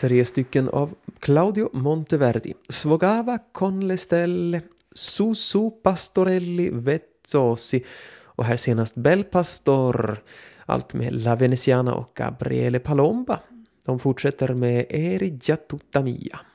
3 stycken av Claudio Monteverdi. Svogava con le stelle, Su su pastorelli vezzosi. Och här senast Bel Pastor. Allt med La Veneziana och Gabriele Palomba. De fortsätter med Eri già tutta mia.